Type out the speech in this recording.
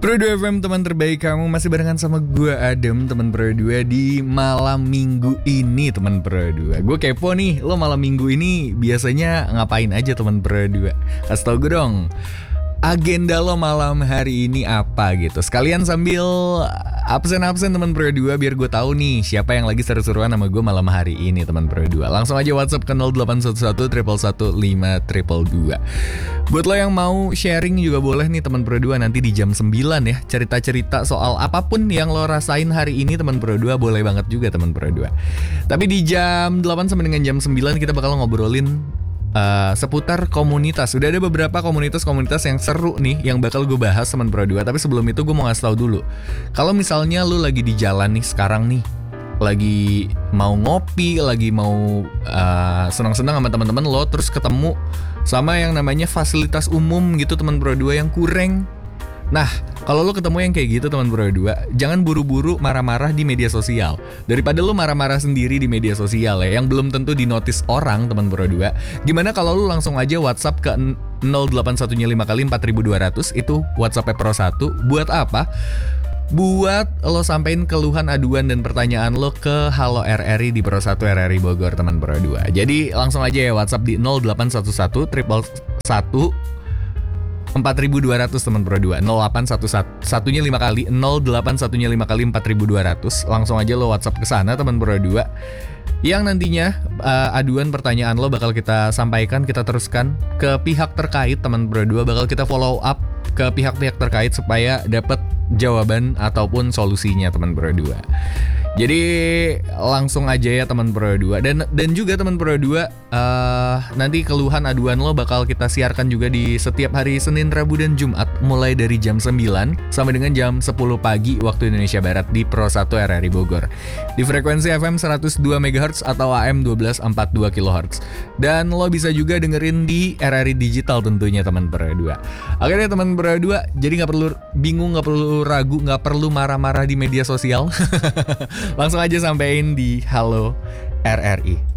Pro 2 FM, teman terbaik kamu. Masih barengan sama gue Adem, teman Pro 2 di malam minggu ini, teman Pro 2. Gue kepo nih, lo malam minggu ini biasanya ngapain aja, teman Pro 2? Kasih tau gue dong, agenda lo malam hari ini apa gitu. Sekalian sambil absen-absen teman Pro 2 biar gue tahu nih siapa yang lagi seru-seruan sama gue malam hari ini, teman Pro 2. Langsung aja WhatsApp ke 0811 111 522. Buat lo yang mau sharing juga boleh nih teman Pro 2, nanti di jam 9 ya. Cerita-cerita soal apapun yang lo rasain hari ini teman Pro 2 boleh banget juga teman Pro 2. Tapi di jam 8 sampai dengan jam 9 kita bakal ngobrolin seputar komunitas. Udah ada beberapa komunitas-komunitas yang seru nih yang bakal gue bahas teman Pro 2. Tapi sebelum itu gue mau ngasih tau dulu, kalau misalnya lu lagi di jalan nih sekarang nih, lagi mau ngopi, lagi mau senang-senang sama teman-teman lo, terus ketemu sama yang namanya fasilitas umum gitu teman Pro 2 yang kurang. Nah, kalau lo ketemu yang kayak gitu teman Pro 2, jangan buru-buru marah-marah di media sosial. Daripada lo marah-marah sendiri di media sosial ya, yang belum tentu dinotis orang teman Pro 2. Gimana kalau lo langsung aja WhatsApp ke 08105 kali 4200, itu WhatsApp Pro 1. Buat apa? Buat lo sampein keluhan, aduan, dan pertanyaan lo ke Halo RRI di Pro 1 RRI Bogor teman Pro 2. Jadi langsung aja ya WhatsApp di 0811 111 4200 teman Pro 2. 0811 satunya 5 kali 08105 kali 4200. Langsung aja lo WhatsApp ke sana teman Pro 2. Yang nantinya aduan pertanyaan lo bakal kita sampaikan, kita teruskan ke pihak terkait teman Pro 2, bakal kita follow up ke pihak-pihak terkait supaya dapat jawaban ataupun solusinya teman Pro 2. Jadi langsung aja ya teman Pro 2. Dan juga teman Pro 2, nanti keluhan aduan lo bakal kita siarkan juga di setiap hari Senin, Rabu, dan Jumat, mulai dari jam 9 sampai dengan jam 10 pagi waktu Indonesia Barat di Pro 1 RRI Bogor, di frekuensi FM 102 MHz atau AM 1242 kHz. Dan lo bisa juga dengerin di RRI Digital tentunya teman Pro 2. Oke deh teman Pro 2, jadi gak perlu bingung, gak perlu ragu, gak perlu marah-marah di media sosial. Langsung aja sampein di Halo RRI.